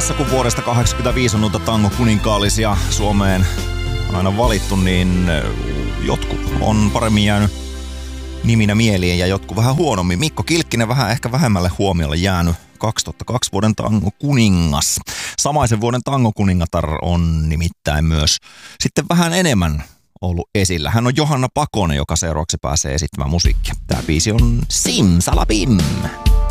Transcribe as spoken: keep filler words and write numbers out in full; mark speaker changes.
Speaker 1: tässä kun vuodesta kahdeksankymmentäviisi on noita tango-kuninkaallisia Suomeen aina valittu, niin jotkut on paremmin jäänyt niminä mieliin ja jotkut vähän huonommin. Mikko Kilkkinen vähän ehkä vähemmälle huomiolle jäänyt kaksituhattakaksi vuoden tango-kuningas. Samaisen vuoden tango-kuningatar on nimittäin myös sitten vähän enemmän ollut esillä. Hän on Johanna Pakonen, joka seuraavaksi pääsee esittämään musiikkia. Tää biisi on Simsalabim.